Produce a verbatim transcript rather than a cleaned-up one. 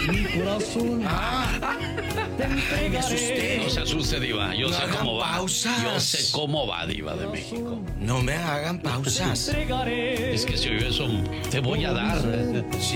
mi corazón. Ah, Te ay, me asusté. entregaré. No se asuste, Diva. Yo No sé hagan cómo va. pausas. Yo sé cómo va, Diva de México. No me hagan Te pausas. entregaré. Es que si oye eso, te voy a dar. Sí.